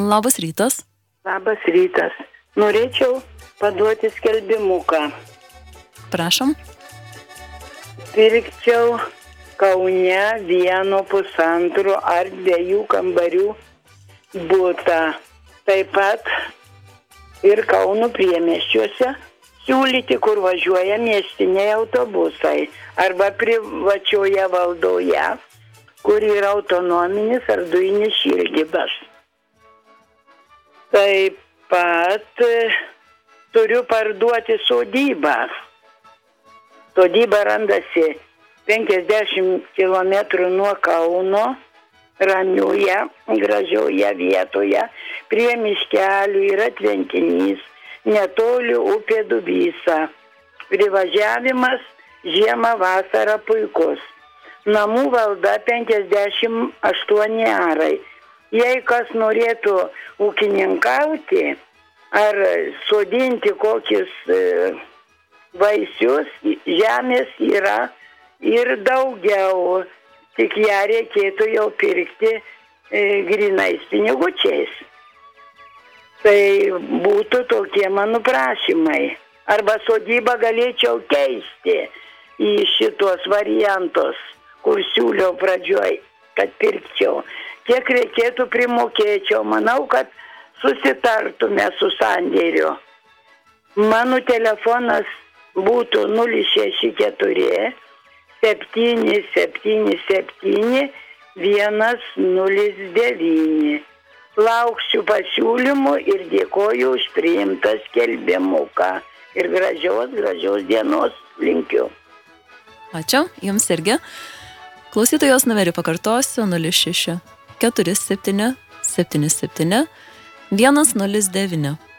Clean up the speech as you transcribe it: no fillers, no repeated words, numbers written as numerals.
Labas rytas. Labas rytas. Norėčiau paduoti skelbimuką. Prašom. Pirkčiau Kaune 1,5 ar 2 kambarių butą. Taip pat ir Kauno priemiesčiuose siūlyti, kur važiuoja miestiniai autobusai arba privačioje valdoje, kur yra autonominis ar dujinis šildymas. Taip pat turiu parduoti sodybą. Sodyba randasi 50 km nuo Kauno, ramioje, gražioje vietoje, prie miškelių yra tvenkinys, netoli upė Dubysa. Privažiavimas žiemą vasarą puikus. Namų valda 58 arai. Jei kas norėtų ūkininkauti ar sodinti kokius vaisius, žemės yra ir daugiau, tik ją reikėtų jau pirkti grynais pinigučiais. Tai būtų tokie mano prašymai. Arba sodybą galėčiau keisti į šitos variantus, kur siūliau pradžioj, kad pirkčiau. Kiek reikėtų primokėčiau, manau, kad susitartume su sandėriu. Mano telefonas būtų 064 777 109. Lauksiu pasiūlymų ir dėkoju už priimtą skelbimuką. Ir gražios dienos linkiu. Ačiū, jums irgi. Klausytojos numerį pakartosiu 06 47 77 109.